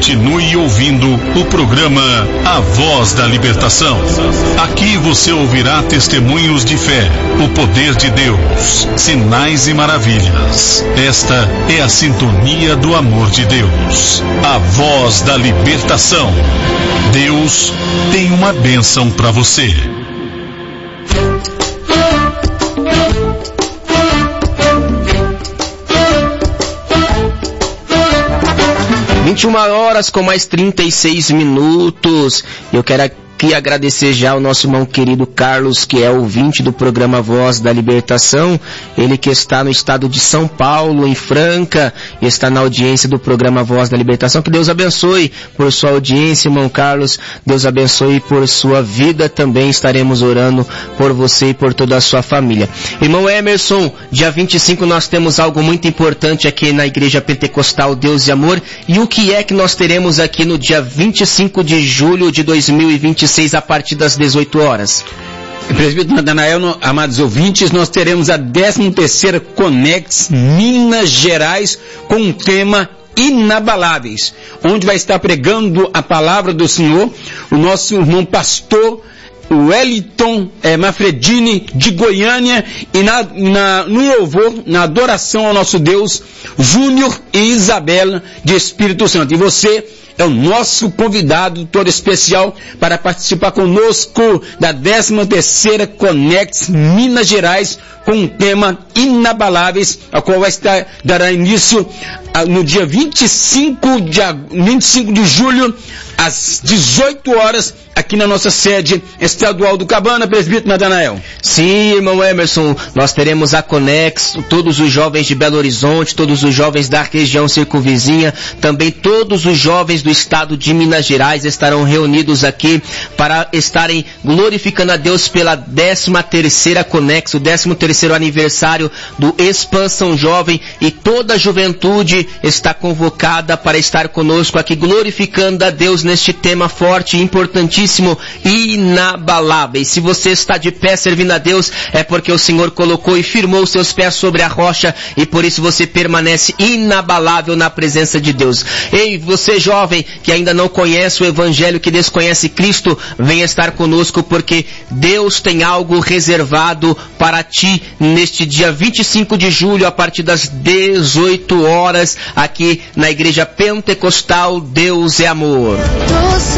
Continue ouvindo o programa A Voz da Libertação. Aqui você ouvirá testemunhos de fé, o poder de Deus, sinais e maravilhas. Esta é a sintonia do amor de Deus. A Voz da Libertação. Deus tem uma bênção para você. 21h com mais 36 minutos. Eu quero aqui agradecer já ao nosso irmão querido Carlos, que é ouvinte do programa Voz da Libertação. Ele que está no estado de São Paulo, em Franca, e está na audiência do programa Voz da Libertação. Que Deus abençoe por sua audiência, irmão Carlos. Deus abençoe por sua vida também. Estaremos orando por você e por toda a sua família. Irmão Emerson, dia 25 nós temos algo muito importante aqui na Igreja Pentecostal Deus e Amor. E o que é que nós teremos aqui no dia 25 de julho de 2026 a partir das 18 horas? Presbítero Natanael, amados ouvintes, nós teremos a 13ª Conex Minas Gerais com o tema Inabaláveis, onde vai estar pregando a palavra do Senhor o nosso irmão pastor Wellington Mafredini de Goiânia, e no louvor, na adoração ao nosso Deus, Júnior e Isabela de Espírito Santo. E você é o nosso convidado todo especial para participar conosco da 13ª Conex Minas Gerais com o tema Inabaláveis, a qual dará início no dia 25 de julho, às 18 horas, aqui na nossa sede estadual do Cabana, presbítero Natanael. Sim, irmão Emerson, nós teremos a Conex, todos os jovens de Belo Horizonte, todos os jovens da região circunvizinha, também todos os jovens do estado de Minas Gerais estarão reunidos aqui para estarem glorificando a Deus pela 13ª Conex, o 13º aniversário do Expansão Jovem, e toda a juventude está convocada para estar conosco aqui glorificando a Deus neste tema forte e importantíssimo, inabaláveis. Se você está de pé servindo a Deus, é porque o Senhor colocou e firmou seus pés sobre a rocha, e por isso você permanece inabalável na presença de Deus. Ei, você jovem que ainda não conhece o Evangelho, que desconhece Cristo, venha estar conosco, porque Deus tem algo reservado para ti neste dia 25 de julho, a partir das 18 horas, aqui na Igreja Pentecostal Deus é Amor.